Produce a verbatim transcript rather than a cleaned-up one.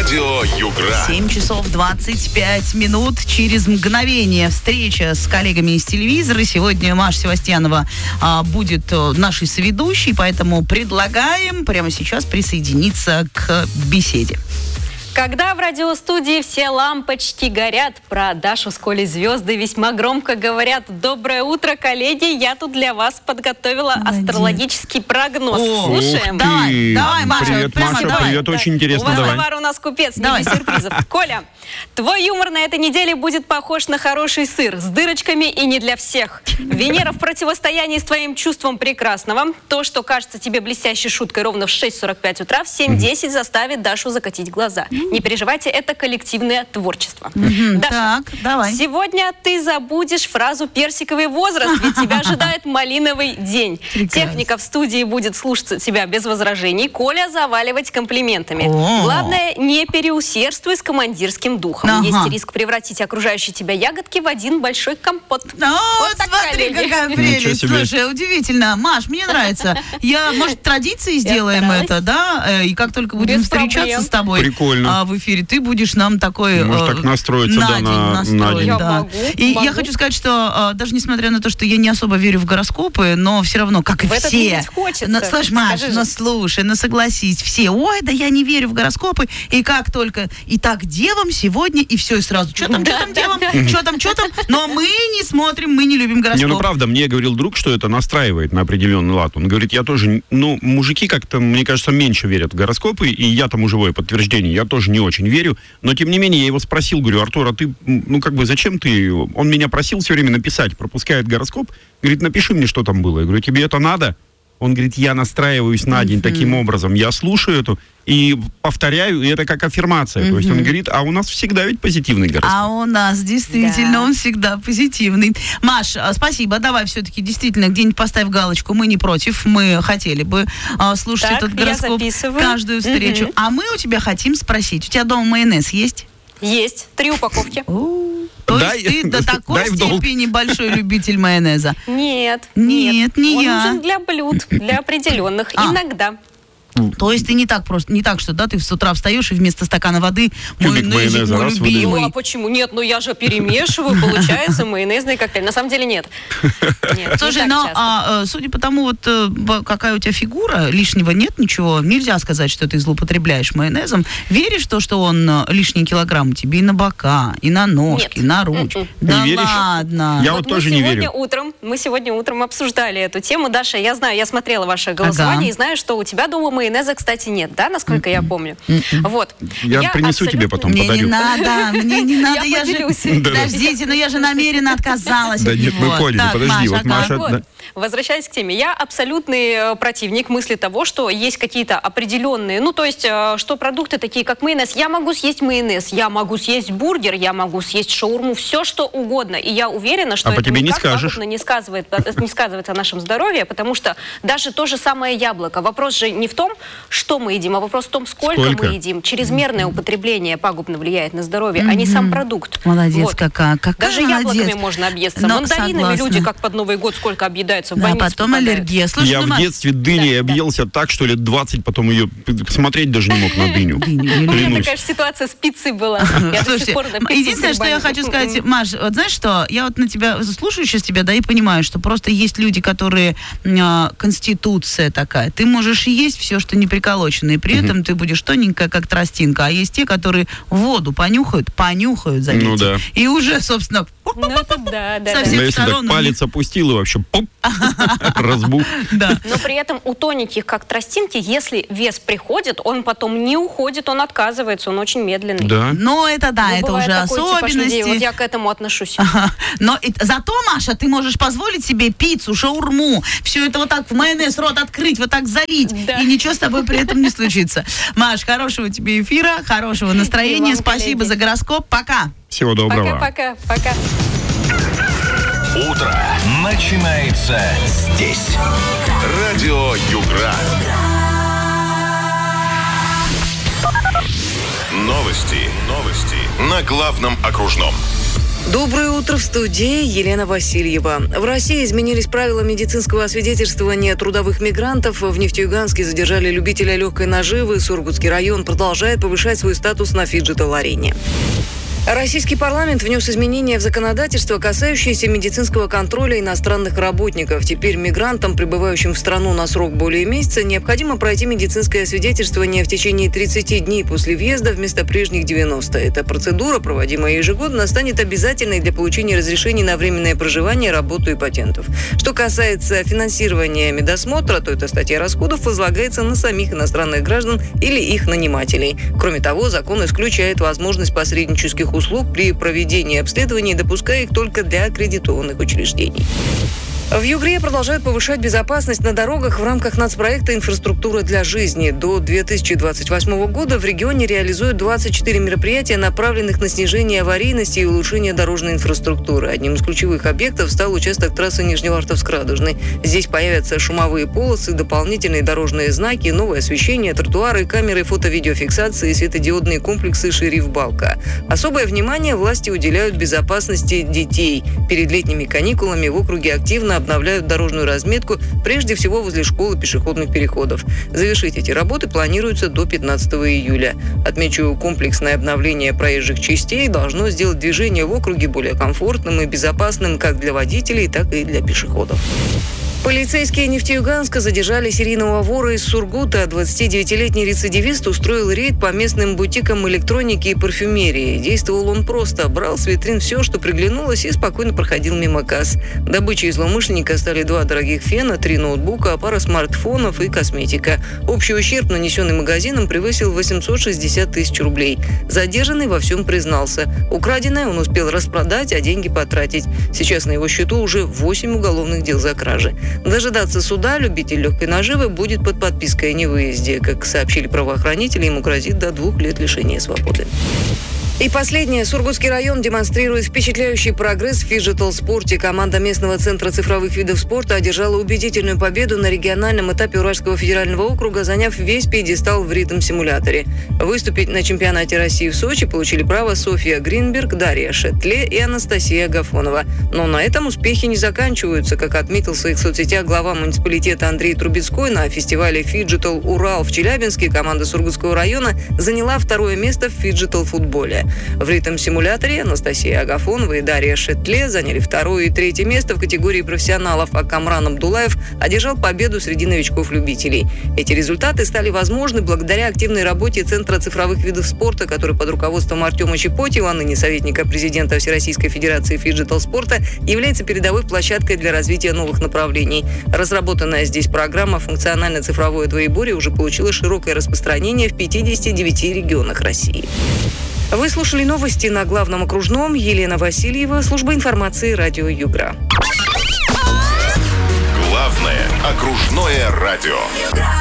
Радио Югра. семь часов двадцать пять минут. Через мгновение встреча с коллегами из телевизора. Сегодня Маша Севастьянова а, будет а, нашей соведущей, поэтому предлагаем прямо сейчас присоединиться к беседе. Когда в радиостудии все лампочки горят, про Дашу с Колей звезды весьма громко говорят. Доброе утро, коллеги! Я тут для вас подготовила Молодец. астрологический прогноз. О, Слушаем. Давай, давай, Маша. Привет, прямо Маша, давай. привет, очень интересно, У вас давай. товар у нас купец, не Давай. без сюрпризов. Коля, твой юмор на этой неделе будет похож на хороший сыр с дырочками и не для всех. Венера в противостоянии с твоим чувством прекрасного. То, что кажется тебе блестящей шуткой ровно в шесть сорок пять утра, в семь десять заставит Дашу закатить глаза. Не переживайте, это коллективное творчество. Мгм, Даша, так, давай. сегодня ты забудешь фразу «персиковый возраст», ведь тебя ожидает малиновый день. Прекрасно. Техника в студии будет слушаться тебя без возражений. Коля заваливать комплиментами. О. Главное, не переусердствуй с командирским духом. Ага. Есть риск превратить окружающие тебя ягодки в один большой компот. Ну, Вот так, смотри, коллеги. какая Ничего прелесть. себе. Слушай, удивительно. Маш, мне нравится. Я, может, традицией сделаем старалась. это, да? Э, И как только будем Без встречаться проблем. с тобой Прикольно. а, в эфире, ты будешь нам такой... Может, э, так настроиться, на да, день на- настроить, на день. Я да. могу, И могу. я хочу сказать, что э, даже несмотря на то, что я не особо верю в гороскопы, но все равно, как и В этот все... верить хочется. Ну, слышь, Маш, Скажи ну же. слушай, ну согласись, все, ой, да я не верю в гороскопы, и как только, и так девам сегодня, и все, и сразу, что там, что там девам, что там, что там, но мы не смотрим, мы не любим Не, гороскопы. ну правда, мне говорил друг, что это настраивает на определенный лад. Он говорит, я тоже, ну, мужики как-то, мне кажется, меньше верят в гороскопы, и я тому живое подтверждение, я тоже не очень верю, но тем не менее я его спросил, говорю, Артур, а ты, ну как бы, зачем ты, он меня просил все время написать, пропускает гороскоп, говорит, напиши мне, что там было. Я говорю, тебе это надо? Он говорит, я настраиваюсь на день таким образом, я слушаю эту и повторяю, и это как аффирмация. То есть он говорит, а у нас всегда ведь позитивный гороскоп. А у нас действительно Да. он всегда позитивный. Маш, а, спасибо. Давай все-таки действительно где-нибудь поставь галочку. Мы не против. Мы хотели бы а, слушать Так, этот я гороскоп записываю. каждую встречу. Мгм. А мы у тебя хотим спросить. У тебя дома майонез есть? Есть. Три упаковки. То Дай- есть ты до такой дай в долг. степени большой любитель майонеза? Нет. Нет, не Он я. нужен для блюд, для определенных. А. Иногда. То есть ты не так просто, не так, что да, ты с утра встаешь и вместо стакана воды Кубик майонезик майонеза мой раз любимый. выдавил. Ну, а почему? Нет, ну я же перемешиваю, получается майонезный коктейль. На самом деле нет. Нет, Слушай, не так но часто. а, э, судя по тому, вот э, б- какая у тебя фигура, лишнего нет ничего. Нельзя сказать, что ты злоупотребляешь майонезом. Веришь в то, что он э, лишний килограмм тебе и на бока, и на ножки, Нет. и на ручки? М-м. Да Не веришь? ладно. Я вот мы тоже не сегодня верю. Утром, мы сегодня утром обсуждали эту тему. Даша, я знаю, я смотрела ваше голосование Ага. и знаю, что у тебя дома майонеза, кстати, нет, да, насколько я помню. Вот. Я принесу тебе абсолютно- потом. Мне подарю. не надо, мне не надо, Я я, же... поделюсь. Подождите, но я же намеренно отказалась. Да от нет, мы него. поняли, Так, подожди, вот ага. Маша- Вот. да. Возвращаясь к теме, я абсолютный э, противник мысли того, что есть какие-то определенные, ну то есть, э, что продукты такие, как майонез, я могу съесть майонез, я могу съесть бургер, я могу съесть шаурму, все что угодно, и я уверена, что А по это тебе не никак скажешь. пагубно не сказывает, э, не сказывается на нашем здоровье, потому что даже то же самое яблоко, вопрос же не в том, что мы едим, а вопрос в том, сколько, Сколько? мы едим. Чрезмерное употребление пагубно влияет на здоровье, а не сам продукт. Молодец Вот. какая, какая Даже молодец. яблоками можно объесться. Но Мандаринами согласна. люди как под Новый год сколько объедаются, в Да, больницу потом попадают. аллергия. Слушай, Я ну, в Маш, детстве дыней Да, да. объелся так, что лет двадцать потом ее смотреть даже не мог на дыню. Дыню не У меня Клянусь. такая же ситуация с пиццей была. Я до Слушайте, сих пор на пиццу единственное, с что я грибами. хочу сказать, Маш, вот знаешь что, я вот на тебя слушаю сейчас тебя, да, и понимаю, что просто есть люди, которые а, конституция такая. Ты можешь есть все, что не приколочено, и при этом ты будешь тоненькая, как тростинка. А есть те, которые воду понюхают, понюхают, заметьте. Ну да. И уже, собственно, Ну, это да, да, Со да. всех Но если сторон так у палец опустил и вообще пуп, разбух. да. Но при этом у тоненьких, как тростинки, если вес приходит, он потом не уходит, он отказывается, он очень медленный. Да. Но это да, Ну, это бывает уже такой типаж людей, особенности. Вот я к этому отношусь. Ага. Но и- зато, Маша, ты можешь позволить себе пиццу, шаурму, все это вот так в майонез рот открыть, вот так залить, Да. и ничего с тобой при этом не случится. Маш, хорошего тебе эфира, хорошего настроения, И вам, спасибо коллеги. за гороскоп, пока. Всего доброго. Пока-пока. Пока. Утро начинается здесь. Радио Югра. Новости. Новости. На главном окружном. Доброе утро, в студии Елена Васильева. В России изменились правила медицинского освидетельствования трудовых мигрантов. В Нефтеюганске задержали любителя легкой наживы. Сургутский район продолжает повышать свой статус на фиджитал-арене. Российский парламент внес изменения в законодательство, касающиеся медицинского контроля иностранных работников. Теперь мигрантам, прибывающим в страну на срок более месяца, необходимо пройти медицинское освидетельствование в течение тридцати дней после въезда вместо прежних девяноста. Эта процедура, проводимая ежегодно, станет обязательной для получения разрешений на временное проживание, работу и патентов. Что касается финансирования медосмотра, то эта статья расходов возлагается на самих иностранных граждан или их нанимателей. Кроме того, закон исключает возможность посреднических услуг при проведении обследований, допуская их только для аккредитованных учреждений. В Югре продолжают повышать безопасность на дорогах в рамках нацпроекта «Инфраструктура для жизни». До две тысячи двадцать восьмого года в регионе реализуют двадцать четыре мероприятия, направленных на снижение аварийности и улучшение дорожной инфраструктуры. Одним из ключевых объектов стал участок трассы Нижневартовск-Радужный. Здесь появятся шумовые полосы, дополнительные дорожные знаки, новое освещение, тротуары, камеры фото-видеофиксации, светодиодные комплексы «Шериф-Балка». Особое внимание власти уделяют безопасности детей. Перед летними каникулами в округе активно обновляют дорожную разметку, прежде всего возле школ и пешеходных переходов. Завершить эти работы планируется до пятнадцатого июля. Отмечу, комплексное обновление проезжих частей должно сделать движение в округе более комфортным и безопасным как для водителей, так и для пешеходов. Полицейские Нефтеюганска задержали серийного вора из Сургута. двадцатидевятилетний рецидивист устроил рейд по местным бутикам электроники и парфюмерии. Действовал он просто. Брал с витрин все, что приглянулось, и спокойно проходил мимо касс. Добычей злоумышленника стали два дорогих фена, три ноутбука, пара смартфонов и косметика. Общий ущерб, нанесенный магазином, превысил восемьсот шестьдесят тысяч рублей. Задержанный во всем признался. Украденное он успел распродать, а деньги потратить. Сейчас на его счету уже восемь уголовных дел за кражи. Дожидаться суда любитель легкой наживы будет под подпиской о невыезде. Как сообщили правоохранители, ему грозит до двух лет лишения свободы. И последнее. Сургутский район демонстрирует впечатляющий прогресс в фиджитал-спорте. Команда местного центра цифровых видов спорта одержала убедительную победу на региональном этапе Уральского федерального округа, заняв весь пьедестал в ритм-симуляторе. Выступить на чемпионате России в Сочи получили право Софья Гринберг, Дарья Шетле и Анастасия Агафонова. Но на этом успехи не заканчиваются. Как отметил в своих соцсетях глава муниципалитета Андрей Трубецкой, на фестивале «Фиджитал Урал» в Челябинске команда Сургутского района заняла второе место в фиджитал-футболе. В ритм-симуляторе Анастасия Агафонова и Дарья Шетле заняли второе и третье место в категории профессионалов, а Камран Абдулаев одержал победу среди новичков-любителей. Эти результаты стали возможны благодаря активной работе Центра цифровых видов спорта, который под руководством Артема Чепотева, ныне советника президента Всероссийской Федерации фиджитал-спорта, является передовой площадкой для развития новых направлений. Разработанная здесь программа «Функционально-цифровое двоеборье» уже получила широкое распространение в пятидесяти девяти регионах России. Вы слушали новости на Главном окружном. Елена Васильева, служба информации радио Югра. Главное окружное радио.